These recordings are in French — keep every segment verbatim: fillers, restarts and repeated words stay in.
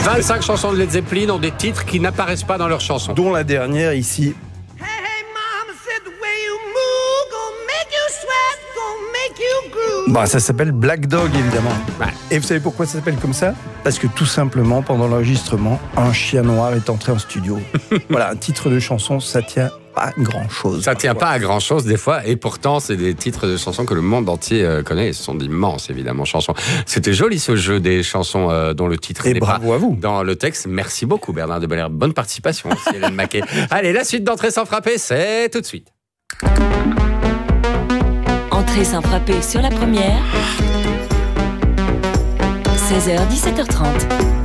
vingt-cinq chansons de Led Zeppelin ont des titres qui n'apparaissent pas dans leurs chansons. Dont la dernière ici. Bah, ça s'appelle Black Dog, évidemment. Ouais. Et vous savez pourquoi ça s'appelle comme ça? Parce que tout simplement, pendant l'enregistrement, un chien noir est entré en studio. Voilà, un titre de chanson, ça tient pas à grand-chose. Ça tient parfois. pas à grand-chose des fois, et pourtant c'est des titres de chansons que le monde entier euh, connaît, et ce sont d'immenses évidemment chansons. C'était joli ce jeu des chansons euh, dont le titre Et n'est pas bravo à vous. dans le texte. Merci beaucoup Bernard de Belair, bonne participation aussi Hélène Maquet. Allez, la suite d'Entrée sans frapper, c'est tout de suite. Entrée sans frapper sur la première. seize heures, dix-sept heures trente.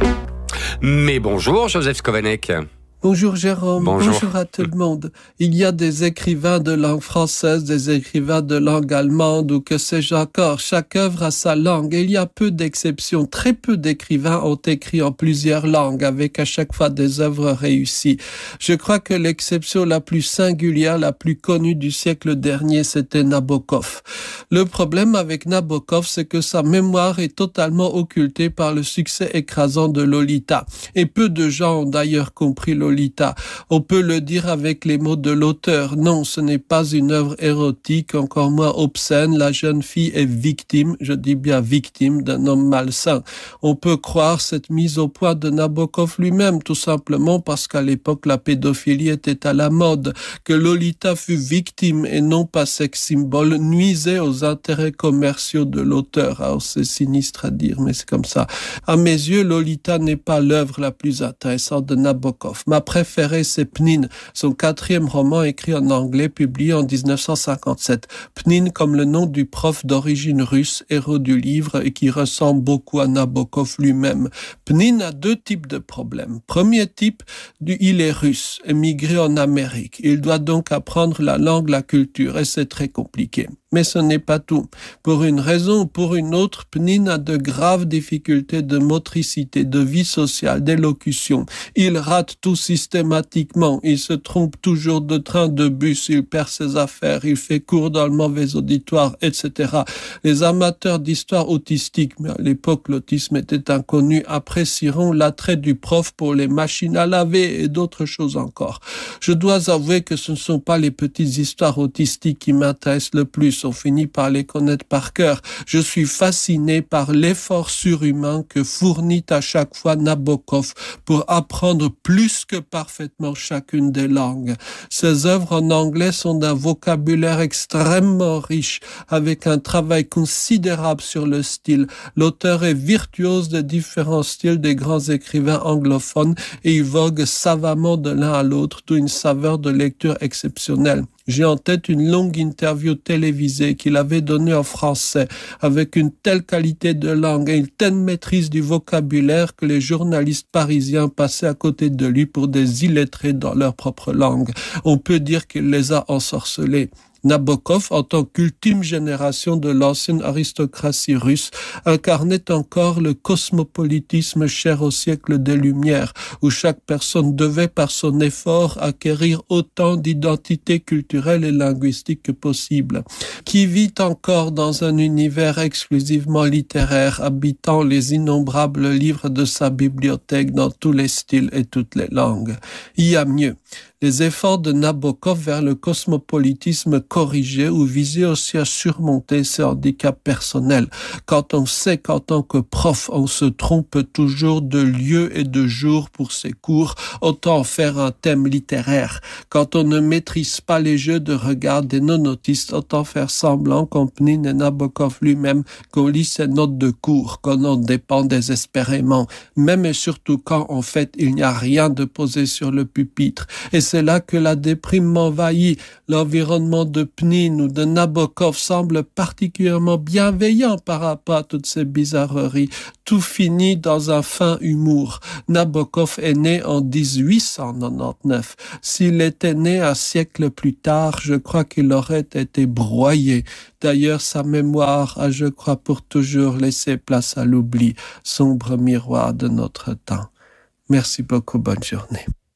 Mais bonjour Joseph Skovanek. Bonjour Jérôme, bonjour. bonjour à tout le monde. Il y a des écrivains de langue française, des écrivains de langue allemande ou que sais-je encore. Chaque œuvre a sa langue et il y a peu d'exceptions. Très peu d'écrivains ont écrit en plusieurs langues avec à chaque fois des œuvres réussies. Je crois que l'exception la plus singulière, la plus connue du siècle dernier, c'était Nabokov. Le problème avec Nabokov, c'est que sa mémoire est totalement occultée par le succès écrasant de Lolita. Et peu de gens ont d'ailleurs compris Lolita. On peut le dire avec les mots de l'auteur. Non, ce n'est pas une œuvre érotique, encore moins obscène. La jeune fille est victime, je dis bien victime, d'un homme malsain. On peut croire cette mise au point de Nabokov lui-même, tout simplement parce qu'à l'époque, la pédophilie était à la mode. Que Lolita fut victime et non pas sex symbole nuisait aux intérêts commerciaux de l'auteur. Alors c'est sinistre à dire, mais c'est comme ça. À mes yeux, Lolita n'est pas l'œuvre la plus intéressante de Nabokov. Ma préférée, c'est Pnin, son quatrième roman écrit en anglais, publié en dix-neuf cent cinquante-sept. Pnin comme le nom du prof d'origine russe, héros du livre, et qui ressemble beaucoup à Nabokov lui-même. Pnin a deux types de problèmes. Premier type, il est russe, émigré en Amérique. Il doit donc apprendre la langue, la culture, et c'est très compliqué. Mais ce n'est pas tout. Pour une raison ou pour une autre, Pnin a de graves difficultés de motricité, de vie sociale, d'élocution. Il rate tout systématiquement. Il se trompe toujours de train, de bus. Il perd ses affaires. Il fait cours dans le mauvais auditoire, et cetera. Les amateurs d'histoire autistique, mais à l'époque l'autisme était inconnu, apprécieront l'attrait du prof pour les machines à laver et d'autres choses encore. Je dois avouer que ce ne sont pas les petites histoires autistiques qui m'intéressent le plus. On finit par les connaître par cœur. Je suis fasciné par l'effort surhumain que fournit à chaque fois Nabokov pour apprendre plus que parfaitement chacune des langues. Ses œuvres en anglais sont d'un vocabulaire extrêmement riche, avec un travail considérable sur le style. L'auteur est virtuose des différents styles des grands écrivains anglophones et il vogue savamment de l'un à l'autre, d'où une saveur de lecture exceptionnelle. J'ai en tête une longue interview télévisée qu'il avait donnée en français avec une telle qualité de langue et une telle maîtrise du vocabulaire que les journalistes parisiens passaient à côté de lui pour des illettrés dans leur propre langue. On peut dire qu'il les a ensorcelés. Nabokov, en tant qu'ultime génération de l'ancienne aristocratie russe, incarnait encore le cosmopolitisme cher au siècle des Lumières, où chaque personne devait, par son effort, acquérir autant d'identité culturelle et linguistique que possible. Qui vit encore dans un univers exclusivement littéraire, habitant les innombrables livres de sa bibliothèque dans tous les styles et toutes les langues. Il y a mieux. Les efforts de Nabokov vers le cosmopolitisme corrigé ou visé aussi à surmonter ses handicaps personnels. Quand on sait qu'en tant que prof, on se trompe toujours de lieu et de jour pour ses cours, autant en faire un thème littéraire. Quand on ne maîtrise pas les jeux de regard des non-autistes, autant faire semblant qu'on Pnin et Nabokov lui-même, qu'on lit ses notes de cours, qu'on en dépend désespérément, même et surtout quand, en fait, il n'y a rien de posé sur le pupitre. Et c'est là que la déprime m'envahit. L'environnement de Pnin ou de Nabokov semble particulièrement bienveillant par rapport à toutes ces bizarreries. Tout finit dans un fin humour. Nabokov est né en dix-huit cent quatre-vingt-dix-neuf. S'il était né un siècle plus tard, je crois qu'il aurait été broyé. D'ailleurs, sa mémoire a, je crois, pour toujours laissé place à l'oubli, sombre miroir de notre temps. Merci beaucoup, bonne journée.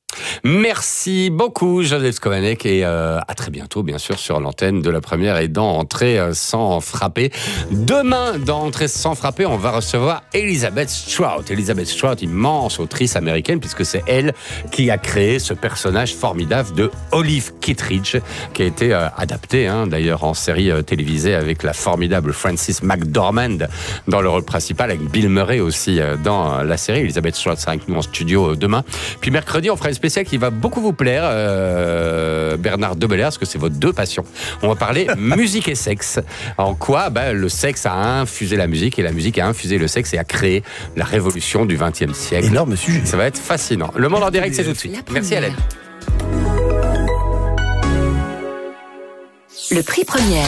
Merci beaucoup Joseph Skovanec et euh, à très bientôt bien sûr sur l'antenne de la première et dans Entrée sans frapper. Demain dans Entrée sans frapper on va recevoir Elizabeth Strout. Elizabeth Strout, immense autrice américaine puisque c'est elle qui a créé ce personnage formidable de Olive Kittredge qui a été euh, adapté hein, d'ailleurs en série euh, télévisée avec la formidable Frances McDormand dans le rôle principal avec Bill Murray aussi euh, dans euh, la série. Elizabeth Strout sera avec nous en studio euh, demain. Puis mercredi on fera une spécial qui va beaucoup vous plaire, euh, Bernard Debelair, parce que c'est vos deux passions. On va parler musique et sexe. En quoi ben, le sexe a infusé la musique et la musique a infusé le sexe et a créé la révolution du vingtième siècle. Énorme sujet. Ça va être fascinant. Le monde en direct, c'est tout de suite. Merci Hélène. Le prix première.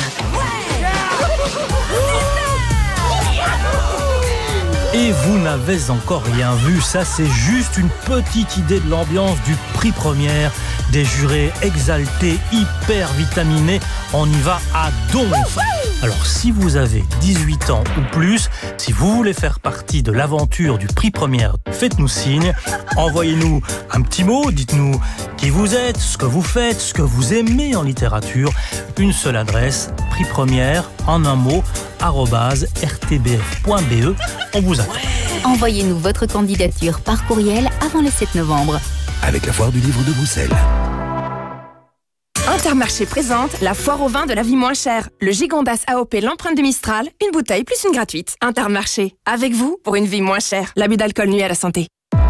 Et vous n'avez encore rien vu, ça c'est juste une petite idée de l'ambiance du prix première. Des jurés exaltés, hyper vitaminés, on y va à donf. Alors si vous avez dix-huit ans ou plus, si vous voulez faire partie de l'aventure du prix première, faites-nous signe, envoyez-nous un petit mot, dites-nous qui vous êtes, ce que vous faites, ce que vous aimez en littérature. Une seule adresse, prix première, en un mot, arobase r t b f point b e. On vous attend. Envoyez-nous votre candidature par courriel avant le sept novembre. Avec la foire du livre de Bruxelles. Intermarché présente la foire au vin de la vie moins chère. Le Gigondas A O P l'empreinte de Mistral, une bouteille plus une gratuite. Intermarché, avec vous pour une vie moins chère. L'abus d'alcool nuit à la santé.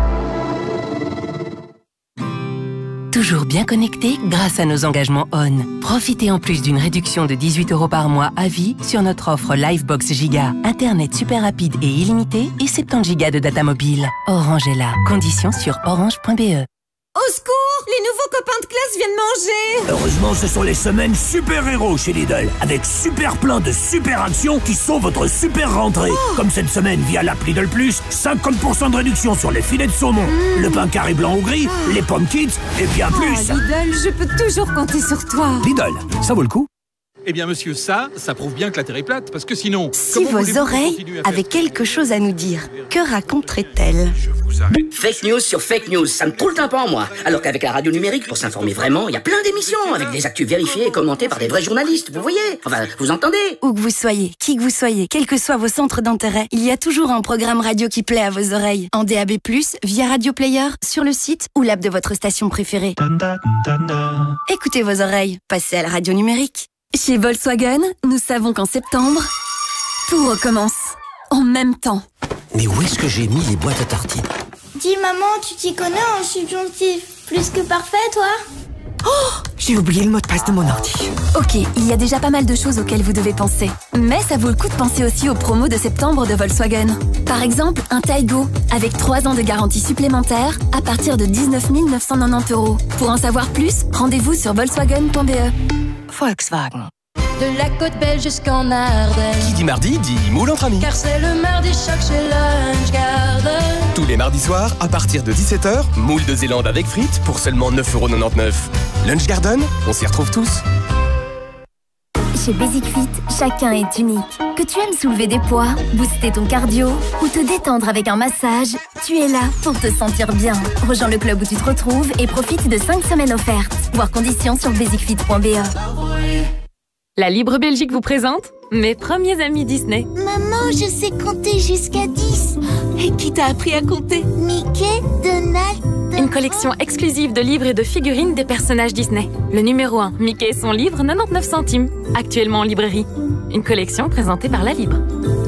Toujours bien connecté grâce à nos engagements O N. Profitez en plus d'une réduction de dix-huit euros par mois à vie sur notre offre Livebox Giga. Internet super rapide et illimité et soixante-dix gigas de data mobile. Orange est là. Conditions sur orange point b e. Au secours! Les nouveaux copains de classe viennent manger! Heureusement, ce sont les semaines super-héros chez Lidl, avec super plein de super actions qui sont votre super rentrée. Oh. Comme cette semaine via l'app Lidl Plus, cinquante pour cent de réduction sur les filets de saumon, mmh. le pain carré blanc ou gris, oh. les pommes kids et bien oh, plus. Lidl, je peux toujours compter sur toi. Lidl, ça vaut le coup. Eh bien, monsieur, ça, ça prouve bien que la Terre est plate, parce que sinon... Si vos oreilles avaient quelque chose à nous dire, que raconterait-elle? Fake news sur fake news, ça me trouve un peu en moi. Alors qu'avec la radio numérique, pour s'informer vraiment, il y a plein d'émissions, avec des actus vérifiées et commentées par des vrais journalistes, vous voyez? Enfin, vous entendez? Où que vous soyez, qui que vous soyez, quels que soient vos centres d'intérêt, il y a toujours un programme radio qui plaît à vos oreilles. En D A B plus, via Radio Player, sur le site ou l'app de votre station préférée. Écoutez vos oreilles, passez à la radio numérique. Chez Volkswagen, nous savons qu'en septembre, tout recommence. En même temps. Mais où est-ce que j'ai mis les boîtes à tartines? Dis maman, tu t'y connais en subjonctif plus que parfait, toi? Oh, j'ai oublié le mot de passe de mon ordi. Ok, il y a déjà pas mal de choses auxquelles vous devez penser. Mais ça vaut le coup de penser aussi aux promos de septembre de Volkswagen. Par exemple, un Taigo, avec trois ans de garantie supplémentaire, à partir de dix-neuf mille neuf cent quatre-vingt-dix euros. Pour en savoir plus, rendez-vous sur volkswagen point b e. Volkswagen. De la côte belge jusqu'en Ardenne. Qui dit mardi dit moule entre amis. Car c'est le mardi choc chez Lunch Garden. Tous les mardis soirs, à partir de dix-sept heures, moule de Zélande avec frites pour seulement neuf euros quatre-vingt-dix-neuf. Lunch Garden, on s'y retrouve tous. Chez Basic Fit, chacun est unique. Que tu aimes soulever des poids, booster ton cardio ou te détendre avec un massage, tu es là pour te sentir bien. Rejoins le club où tu te retrouves et profite de cinq semaines offertes. Voir conditions sur basic fit point b e. La Libre Belgique vous présente mes premiers amis Disney. Maman, je sais compter jusqu'à dix. Et qui t'a appris à compter? Mickey, Donald... Une collection exclusive de livres et de figurines des personnages Disney. Le numéro un, Mickey et son livre, quatre-vingt-dix-neuf centimes. Actuellement en librairie. Une collection présentée par La Libre.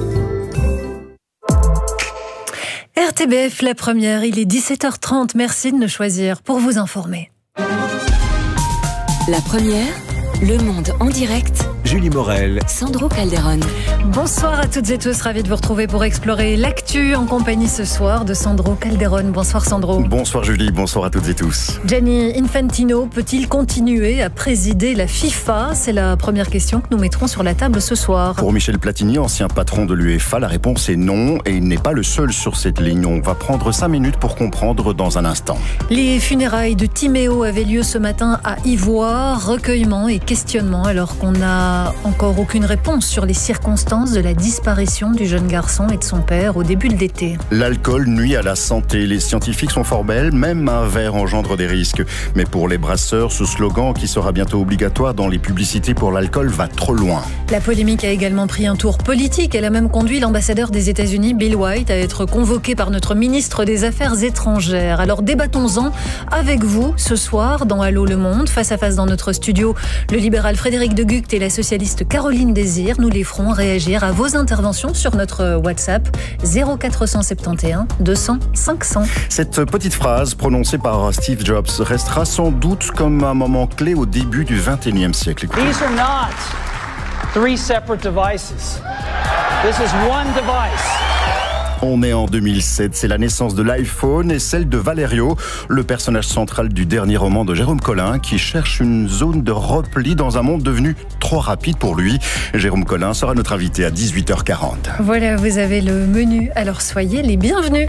R T B F, la première, il est dix-sept heures trente. Merci de nous choisir pour vous informer. La première, Le Monde en direct. Julie Morel, Sandro Calderon. Bonsoir à toutes et tous, ravi de vous retrouver pour explorer l'actu en compagnie ce soir de Sandro Calderon. Bonsoir Sandro. Bonsoir Julie, bonsoir à toutes et tous. Gianni Infantino peut-il continuer à présider la FIFA? C'est la première question que nous mettrons sur la table ce soir. Pour Michel Platini, ancien patron de l'UEFA, la réponse est non et il n'est pas le seul sur cette ligne. On va prendre cinq minutes pour comprendre dans un instant. Les funérailles de Timéo avaient lieu ce matin à Ivoire. Recueillement et questionnement alors qu'on a n'a encore aucune réponse sur les circonstances de la disparition du jeune garçon et de son père au début de l'été. L'alcool nuit à la santé. Les scientifiques sont formels, même un verre engendre des risques. Mais pour les brasseurs, ce slogan qui sera bientôt obligatoire dans les publicités pour l'alcool va trop loin. La polémique a également pris un tour politique. Elle a même conduit l'ambassadeur des États-Unis, Bill White, à être convoqué par notre ministre des Affaires étrangères. Alors débattons-en avec vous ce soir dans Allô le Monde. Face à face dans notre studio, le libéral Frédéric de Gucht et la socialiste Caroline Désir. Nous les ferons réagir à vos interventions sur notre WhatsApp zéro quatre cent soixante et onze deux cents cinq cents. Cette petite phrase prononcée par Steve Jobs restera sans doute comme un moment clé au début du vingt et unième siècle. Écoutez. These are not three separate devices. This is one device. On est en deux mille sept, c'est la naissance de l'iPhone et celle de Valerio, le personnage central du dernier roman de Jérôme Collin qui cherche une zone de repli dans un monde devenu trop rapide pour lui. Jérôme Collin sera notre invité à dix-huit heures quarante. Voilà, vous avez le menu, alors soyez les bienvenus.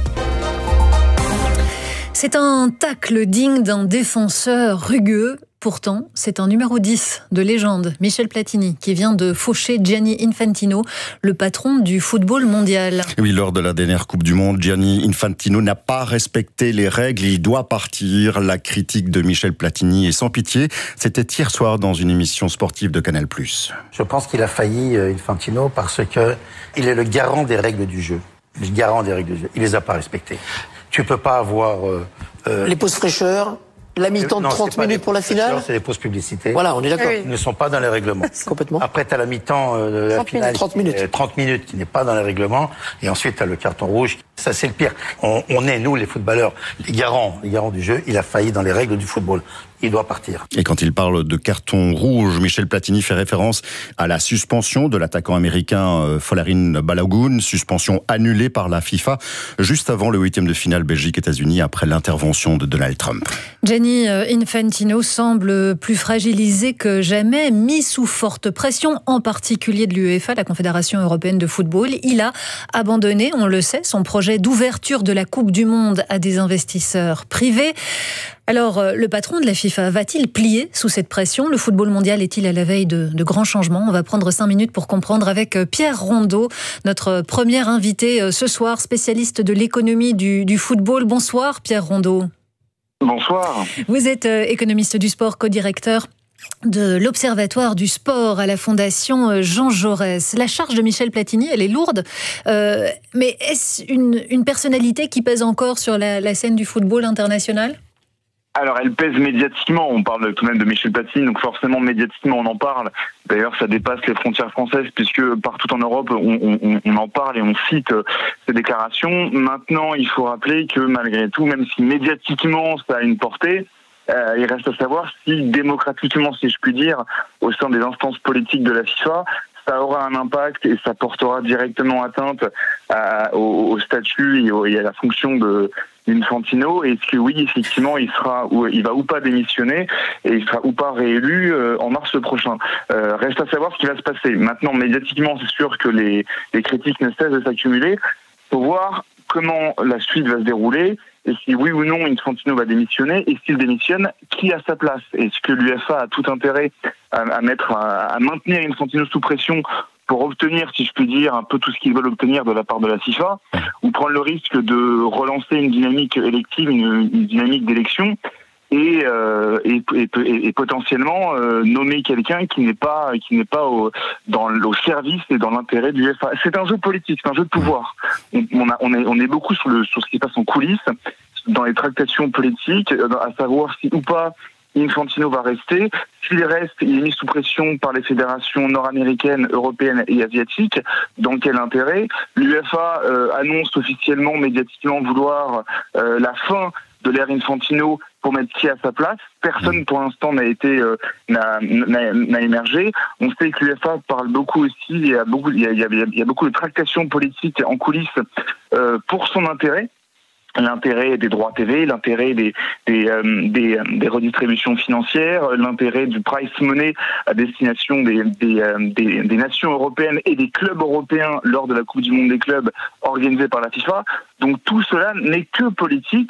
C'est un tacle digne d'un défenseur rugueux. Pourtant, c'est un numéro dix de légende, Michel Platini, qui vient de faucher Gianni Infantino, le patron du football mondial. Oui, lors de la dernière Coupe du Monde, Gianni Infantino n'a pas respecté les règles, il doit partir. La critique de Michel Platini est sans pitié. C'était hier soir dans une émission sportive de Canal plus. Je pense qu'il a failli, Infantino, parce que il est le garant des règles du jeu. Le garant des règles du jeu. Il les a pas respectées. Tu peux pas avoir... Euh, euh... Les pauses fraîcheurs, la mi-temps de non, trente minutes pour la finale. C'est des pauses publicités. Voilà, on est d'accord. Ils ne sont pas dans les règlements. Complètement. Après, tu as la mi-temps euh, de la finale. trente minutes. Qui, euh, trente minutes qui n'est pas dans les règlements. Et ensuite, tu as le carton rouge. Ça, c'est le pire. On, on est, nous, les footballeurs, les garants, les garants du jeu. Il a failli dans les règles du football. Il doit partir. Et quand il parle de carton rouge, Michel Platini fait référence à la suspension de l'attaquant américain euh, Folarin Balogun, suspension annulée par la FIFA juste avant le huitième de finale Belgique-États-Unis après l'intervention de Donald Trump. Gianni Infantino semble plus fragilisé que jamais, mis sous forte pression, en particulier de l'UEFA, la Confédération européenne de football. Il a abandonné, on le sait, son projet d'ouverture de la Coupe du Monde à des investisseurs privés. Alors, le patron de la FIFA va-t-il plier sous cette pression ? Le football mondial est-il à la veille de, de grands changements ? On va prendre cinq minutes pour comprendre avec Pierre Rondeau, notre premier invité ce soir, spécialiste de l'économie du, du football. Bonsoir Pierre Rondeau. Bonsoir. Vous êtes économiste du sport, co-directeur de l'Observatoire du sport à la Fondation Jean Jaurès. La charge de Michel Platini, elle est lourde, euh, mais est-ce une, une personnalité qui pèse encore sur la, la scène du football international ? Alors, elle pèse médiatiquement. On parle tout de même de Michel Platini, donc forcément, médiatiquement, on en parle. D'ailleurs, ça dépasse les frontières françaises, puisque partout en Europe, on, on, on en parle et on cite ces déclarations. Maintenant, il faut rappeler que malgré tout, même si médiatiquement, ça a une portée, euh, il reste à savoir si démocratiquement, si je puis dire, au sein des instances politiques de la FIFA, ça aura un impact et ça portera directement atteinte à, au, au statut et, au, et à la fonction de Infantino. Est-ce que oui, effectivement, il sera ou il va ou pas démissionner et il sera ou pas réélu euh, en mars prochain. Euh, reste à savoir ce qui va se passer. Maintenant, médiatiquement, c'est sûr que les, les critiques ne cessent de s'accumuler. Il faut voir comment la suite va se dérouler et si oui ou non Infantino va démissionner, et s'il démissionne, qui a sa place? Est-ce que l'UEFA a tout intérêt à, à mettre à, à maintenir Infantino sous pression pour obtenir, si je puis dire, un peu tout ce qu'ils veulent obtenir de la part de la FIFA, ou prendre le risque de relancer une dynamique élective, une, une dynamique d'élection, et, euh, et, et, et potentiellement euh, nommer quelqu'un qui n'est pas qui n'est pas au, dans au service et dans l'intérêt du UEFA. C'est un jeu politique, c'est un jeu de pouvoir. On, on, a, on, est, on est beaucoup sur, le, sur ce qui se passe en coulisses, dans les tractations politiques, à savoir si ou pas Infantino va rester. S'il reste, il est mis sous pression par les fédérations nord-américaines, européennes et asiatiques. Dans quel intérêt? L'UEFA euh, annonce officiellement, médiatiquement, vouloir euh, la fin de l'ère Infantino pour mettre qui à sa place. Personne pour l'instant n'a été euh, n'a, n'a, n'a émergé. On sait que l'UEFA parle beaucoup aussi. Il y a beaucoup, il y a, il y a, il y a beaucoup de tractations politiques en coulisses euh, pour son intérêt. L'intérêt des droits T V, l'intérêt des des, euh, des, des redistributions financières, l'intérêt du prize money à destination des des, euh, des des nations européennes et des clubs européens lors de la Coupe du Monde des clubs organisée par la FIFA. Donc tout cela n'est que politique.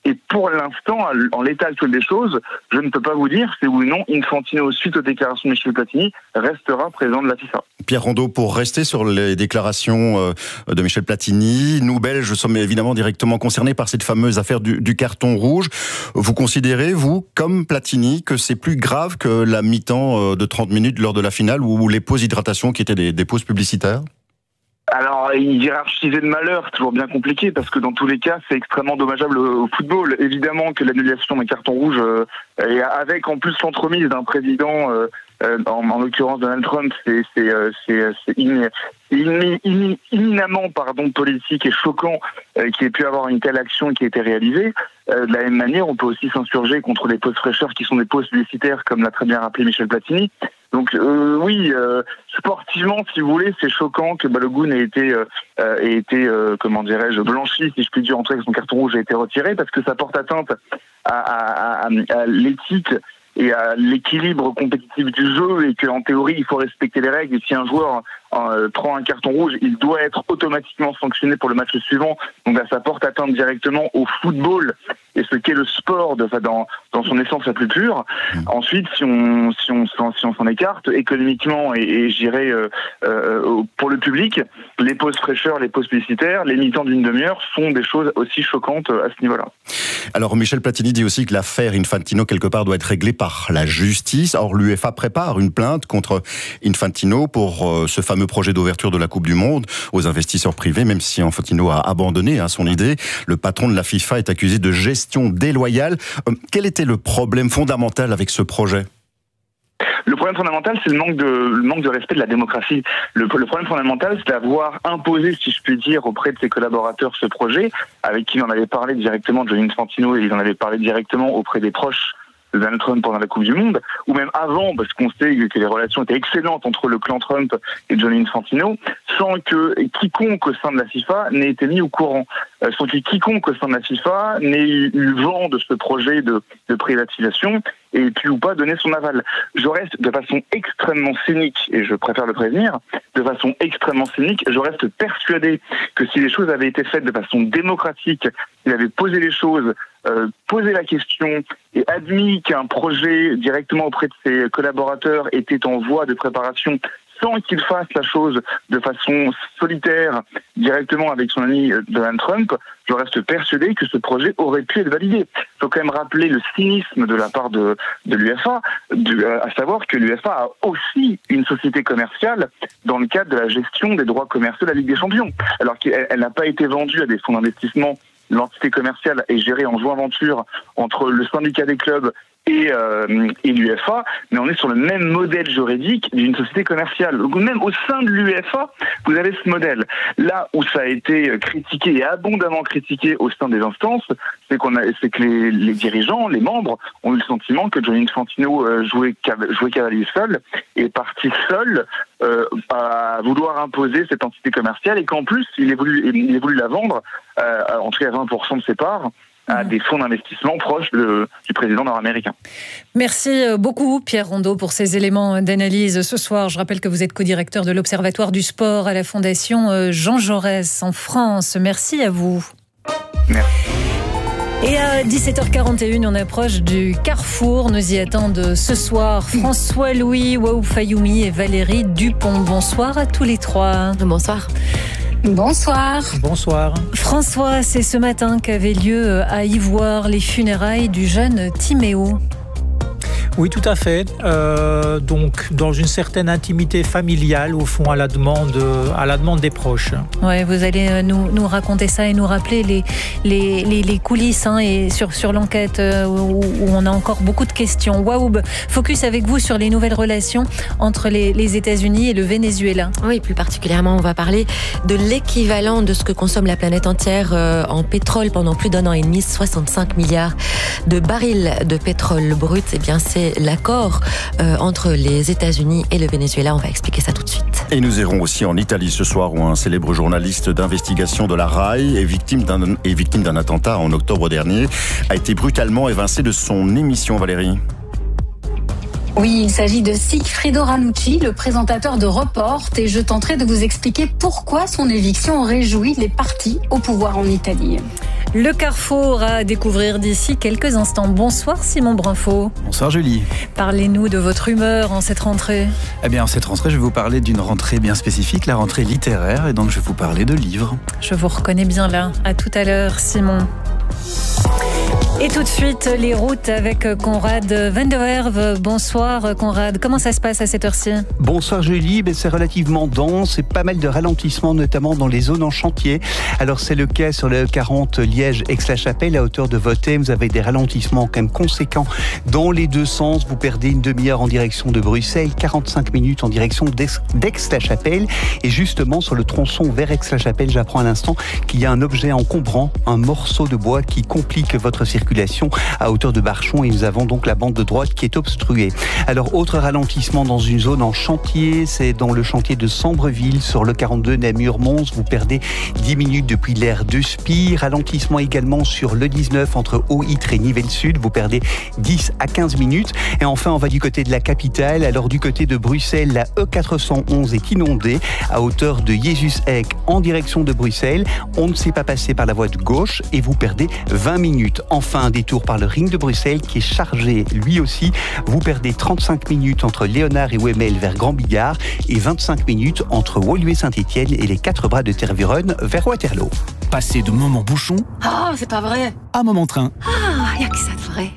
Et pour l'instant, en l'état actuel des choses, je ne peux pas vous dire si oui ou non Infantino, suite aux déclarations de Michel Platini, restera président de la FIFA. Pierre Rondeau, pour rester sur les déclarations de Michel Platini, nous Belges sommes évidemment directement concernés par cette fameuse affaire du, du carton rouge. Vous considérez, vous, comme Platini, que c'est plus grave que la mi-temps de trente minutes lors de la finale ou les pauses d'hydratation qui étaient des, des pauses publicitaires ? Alors, hiérarchiser le malheur, c'est toujours bien compliqué parce que dans tous les cas, c'est extrêmement dommageable au football. Évidemment que l'annulation d'un carton rouge, euh, et avec en plus l'entremise d'un président, euh, euh, en, en l'occurrence Donald Trump, c'est, c'est, euh, c'est, c'est in, in, in, éminemment pardon, politique et choquant euh, qu'il ait pu avoir une telle action qui a été réalisée. Euh, de la même manière, on peut aussi s'insurger contre les pauses fraîcheurs qui sont des pauses publicitaires, comme l'a très bien rappelé Michel Platini. Donc euh, oui, euh, sportivement, si vous voulez, c'est choquant que Balogun ait été, euh, ait été euh, comment dirais-je, blanchi, si je puis dire, en tout cas que son carton rouge a été retiré, parce que ça porte atteinte à, à, à, à l'éthique et à l'équilibre compétitif du jeu, et qu'en théorie, il faut respecter les règles. Et si un joueur euh, prend un carton rouge, il doit être automatiquement sanctionné pour le match suivant. Donc là, ça porte atteinte directement au football et ce qu'est le sport de, dans, dans son essence la plus pure. Mmh. Ensuite, si on si on si on s'en écarte économiquement et, et je dirais euh, euh, pour le public, les pauses fraîcheurs, les pauses publicitaires, les mi-temps d'une demi-heure sont des choses aussi choquantes à ce niveau-là. Alors Michel Platini dit aussi que l'affaire Infantino quelque part doit être réglée par la justice. Or l'UEFA prépare une plainte contre Infantino pour euh, ce fameux projet d'ouverture de la Coupe du Monde aux investisseurs privés, même si Infantino a abandonné hein, son idée. Le patron de la FIFA est accusé de gestion déloyale. Euh, quel était le problème fondamental avec ce projet ? Le problème fondamental, c'est le manque de, le manque de respect de la démocratie. Le, le problème fondamental, c'est d'avoir imposé, si je puis dire, auprès de ses collaborateurs ce projet, avec qui il en avait parlé directement, Gianni Infantino, et il en avait parlé directement auprès des proches de Donald Trump pendant la Coupe du Monde, ou même avant, parce qu'on sait que les relations étaient excellentes entre le clan Trump et Gianni Infantino, sans que quiconque au sein de la FIFA n'ait été mis au courant, euh, sans que quiconque au sein de la FIFA n'ait eu vent de ce projet de, de privatisation et pu ou pas donner son aval. Je reste de façon extrêmement cynique, et je préfère le prévenir, de façon extrêmement cynique, je reste persuadé que si les choses avaient été faites de façon démocratique, il avait posé les choses, euh, posé la question et admis qu'un projet directement auprès de ses collaborateurs était en voie de préparation, sans qu'il fasse la chose de façon solitaire directement avec son ami Donald Trump, je reste persuadé que ce projet aurait pu être validé. Il faut quand même rappeler le cynisme de la part de, de l'UEFA, de, à savoir que l'UEFA a aussi une société commerciale dans le cadre de la gestion des droits commerciaux de la Ligue des Champions. Alors qu'elle elle n'a pas été vendue à des fonds d'investissement. L'entité commerciale est gérée en joint venture entre le syndicat des clubs et, euh, et l'UEFA, mais on est sur le même modèle juridique d'une société commerciale. Donc même au sein de l'UEFA, vous avez ce modèle. Là où ça a été critiqué et abondamment critiqué au sein des instances, c'est qu'on a, c'est que les, les dirigeants, les membres, ont eu le sentiment que Gianni Infantino euh, jouait, jouait cavalier seul et est parti seul euh, à vouloir imposer cette entité commerciale, et qu'en plus il ait voulu, il ait voulu la vendre, euh, en tout cas vingt pour cent de ses parts, à des fonds d'investissement proches de, du président nord-américain. Merci beaucoup Pierre Rondeau pour ces éléments d'analyse ce soir. Je rappelle que vous êtes co-directeur de l'Observatoire du sport à la Fondation Jean Jaurès en France. Merci à vous. Merci. Et à dix-sept heures quarante et une, on approche du carrefour. Nous y attendent ce soir François-Louis Waoub Fayoumi et Valérie Dupont. Bonsoir à tous les trois. Bonsoir. Bonsoir. Bonsoir. François, c'est ce matin qu'avaient lieu à Ivoire les funérailles du jeune Timéo. Oui, tout à fait. Euh, donc, dans une certaine intimité familiale, au fond, à la demande, à la demande des proches. Ouais, vous allez nous, nous raconter ça et nous rappeler les, les, les, les coulisses hein, et sur, sur l'enquête où, où on a encore beaucoup de questions. Waoub, focus avec vous sur les nouvelles relations entre les, les États-Unis et le Venezuela. Oui, plus particulièrement, on va parler de l'équivalent de ce que consomme la planète entière en pétrole pendant plus d'un an et demi, soixante-cinq milliards de barils de pétrole brut. Eh bien, c'est l'accord euh, entre les États-Unis et le Venezuela. On va expliquer ça tout de suite. Et nous irons aussi en Italie ce soir, où un célèbre journaliste d'investigation de la R A I est victime d'un, est victime d'un attentat en octobre dernier, a été brutalement évincé de son émission. Valérie. Oui, il s'agit de Sigfrido Ranucci, le présentateur de Report, et je tenterai de vous expliquer pourquoi son éviction réjouit les partis au pouvoir en Italie. Le Carrefour à découvrir d'ici quelques instants. Bonsoir Simon Brunfaux. Bonsoir Julie. Parlez-nous de votre humeur en cette rentrée. Eh bien en cette rentrée, je vais vous parler d'une rentrée bien spécifique, la rentrée littéraire, et donc je vais vous parler de livres. Je vous reconnais bien là. À tout à l'heure Simon. Et tout de suite, les routes avec Conrad Van der Werve. Bonsoir Conrad, comment ça se passe à cette heure-ci ? Bonsoir Julie, ben c'est relativement dense et pas mal de ralentissements, notamment dans les zones en chantier. Alors c'est le cas sur le quarante Liège-Aix-la-Chapelle, à hauteur de Vothay. Vous avez des ralentissements quand même conséquents dans les deux sens. Vous perdez une demi-heure en direction de Bruxelles, quarante-cinq minutes en direction d'Aix-la-Chapelle. Et justement, sur le tronçon vers Aix-la-Chapelle, j'apprends à l'instant qu'il y a un objet encombrant, un morceau de bois qui complique votre circulation à hauteur de Barchon, et nous avons donc la bande de droite qui est obstruée. Alors, autre ralentissement dans une zone en chantier, c'est dans le chantier de Sambreville, sur le quarante-deux Namur-Mons. Vous perdez dix minutes depuis l'aire de Spire. Ralentissement également sur le dix-neuf entre Haut-Ytre et Nivelles-Sud. Vous perdez dix à quinze minutes. Et enfin, on va du côté de la capitale. Alors, du côté de Bruxelles, la E quatre cent onze est inondée à hauteur de Jésus-Eck en direction de Bruxelles. On ne sait pas passer par la voie de gauche et vous perdez vingt minutes. Enfin, un détour par le ring de Bruxelles qui est chargé lui aussi. Vous perdez trente-cinq minutes entre Léonard et Ouémel vers Grand Bigard et vingt-cinq minutes entre Woluwe-Saint-Étienne et les quatre bras de Tervuren vers Waterloo. Passez de moment bouchon Oh, c'est pas vrai. à moment train. Ah, y a que ça de vrai.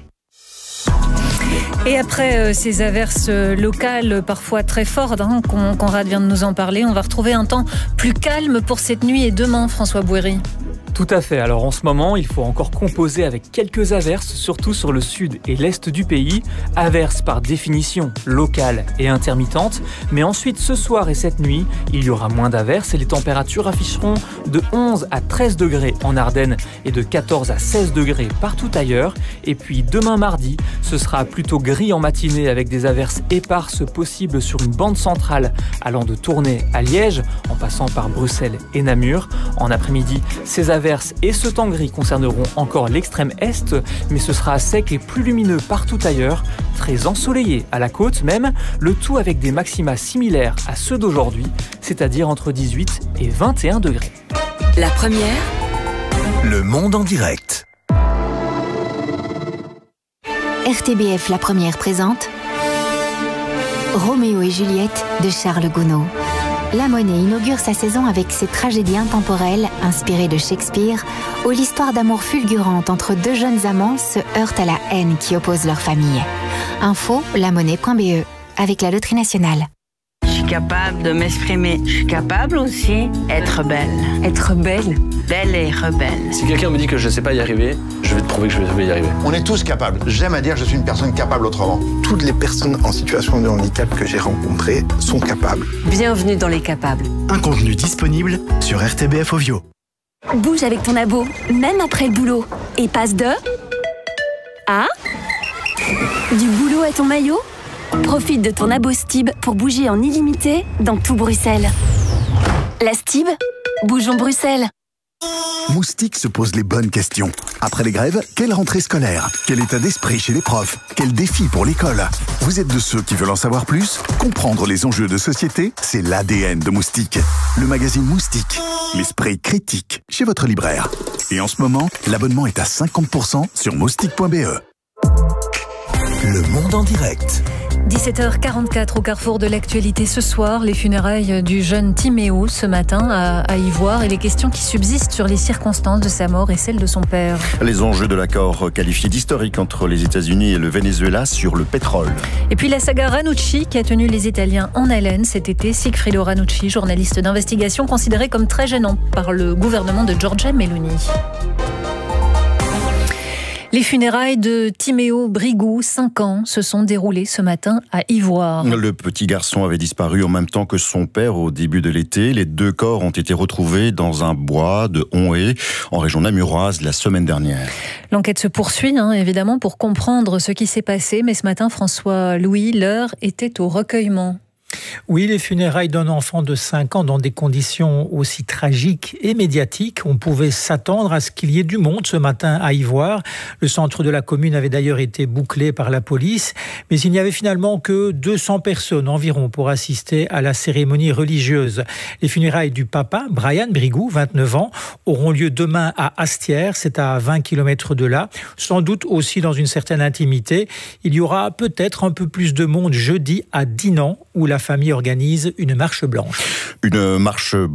Et après euh, ces averses euh, locales, parfois très fortes, hein, Con- Conrad vient de nous en parler, on va retrouver un temps plus calme pour cette nuit et demain, François Bouéry. Tout à fait. Alors en ce moment, il faut encore composer avec quelques averses, surtout sur le sud et l'est du pays. Averses par définition locales et intermittentes. Mais ensuite, ce soir et cette nuit, il y aura moins d'averses et les températures afficheront de onze à treize degrés en Ardennes et de quatorze à seize degrés partout ailleurs. Et puis demain mardi, ce sera plutôt gris en matinée avec des averses éparses possibles sur une bande centrale allant de Tournai à Liège, en passant par Bruxelles et Namur. En après-midi, ces averses et ce temps gris concerneront encore l'extrême est, mais ce sera sec et plus lumineux partout ailleurs, très ensoleillé à la côte même, le tout avec des maxima similaires à ceux d'aujourd'hui, c'est-à-dire entre dix-huit et vingt et un degrés. La première, Le monde en direct. R T B F La Première présente Roméo et Juliette de Charles Gounod. La Monnaie inaugure sa saison avec ses tragédies intemporelles inspirées de Shakespeare, où l'histoire d'amour fulgurante entre deux jeunes amants se heurte à la haine qui oppose leurs familles. Info lamonnaie point b e avec la Loterie Nationale. Je suis capable de m'exprimer. Je suis capable aussi d'être belle. Être belle Belle et rebelle. Si quelqu'un me dit que je ne sais pas y arriver, je vais te prouver que je vais y arriver. On est tous capables. J'aime à dire que je suis une personne capable autrement. Toutes les personnes en situation de handicap que j'ai rencontrées sont capables. Bienvenue dans les capables. Un contenu disponible sur R T B F Ovio. Bouge avec ton abo, même après le boulot. Et passe de... à... du boulot à ton maillot. Profite de ton abo Stib pour bouger en illimité dans tout Bruxelles. La Stib, bougeons Bruxelles. Moustique se pose les bonnes questions. Après les grèves, quelle rentrée scolaire? Quel état d'esprit chez les profs? Quel défi pour l'école? Vous êtes de ceux qui veulent en savoir plus? Comprendre les enjeux de société, c'est l'A D N de Moustique. Le magazine Moustique, l'esprit critique chez votre libraire. Et en ce moment, l'abonnement est à cinquante pour cent sur moustique point b e. Le monde en direct. dix-sept heures quarante-quatre au carrefour de l'actualité ce soir, les funérailles du jeune Timéo ce matin à, à Ivoire et les questions qui subsistent sur les circonstances de sa mort et celles de son père. Les enjeux de l'accord qualifié d'historique entre les États-Unis et le Venezuela sur le pétrole. Et puis la saga Ranucci qui a tenu les Italiens en haleine cet été. Sigfrido Ranucci, journaliste d'investigation considéré comme très gênant par le gouvernement de Giorgia Meloni. Les funérailles de Timéo Brigou, cinq ans, se sont déroulées ce matin à Ivoire. Le petit garçon avait disparu en même temps que son père au début de l'été. Les deux corps ont été retrouvés dans un bois de Honhé, en région namuroise, la semaine dernière. L'enquête se poursuit, hein, évidemment, pour comprendre ce qui s'est passé. Mais ce matin, François Louis, l'heure était au recueillement. Oui, les funérailles d'un enfant de cinq ans dans des conditions aussi tragiques et médiatiques. On pouvait s'attendre à ce qu'il y ait du monde ce matin à Ivoire. Le centre de la commune avait d'ailleurs été bouclé par la police. Mais il n'y avait finalement que deux cents personnes environ pour assister à la cérémonie religieuse. Les funérailles du papa, Brian Brigou, vingt-neuf ans, auront lieu demain à Astières. C'est à vingt kilomètres de là. Sans doute aussi dans une certaine intimité. Il y aura peut-être un peu plus de monde jeudi à Dinan, où la famille organise une marche blanche. Une marche blanche.